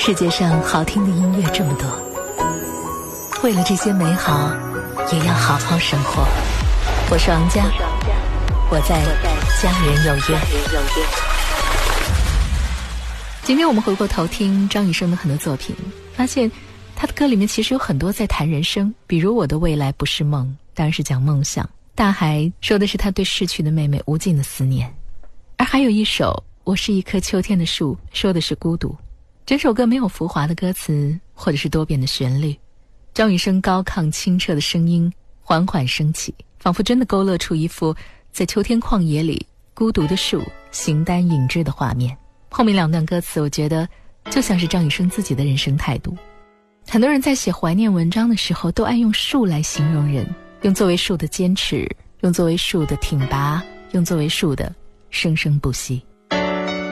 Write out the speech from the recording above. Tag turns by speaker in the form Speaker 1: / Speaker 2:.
Speaker 1: 世界上好听的音乐这么多，为了这些美好也要好好生活。我是王佳，我在家人有约。今天我们回过头听张雨生的很多作品，发现他的歌里面其实有很多在谈人生，比如我的未来不是梦，当然是讲梦想。大海说的是他对逝去的妹妹无尽的思念，而还有一首我是一棵秋天的树，说的是孤独。整首歌没有浮华的歌词或者是多变的旋律，张雨生高亢清澈的声音缓缓升起，仿佛真的勾勒出一幅在秋天旷野里孤独的树形单影只的画面。后面两段歌词我觉得就像是张雨生自己的人生态度。很多人在写怀念文章的时候都爱用树来形容人，用作为树的坚持，用作为树的挺拔，用作为树的生生不息。